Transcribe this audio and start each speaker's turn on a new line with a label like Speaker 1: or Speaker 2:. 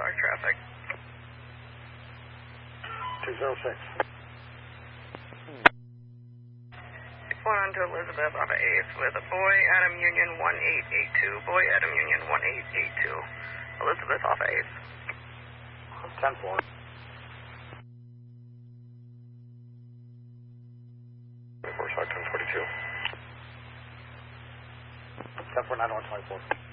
Speaker 1: Park traffic.
Speaker 2: 206.
Speaker 1: One on to Elizabeth off of 8th with a boy, Adam Union 1882. Boy, Adam Union 1882. Elizabeth off of 8th.
Speaker 2: 10-4. Reverse 1042. 10-4, 9124.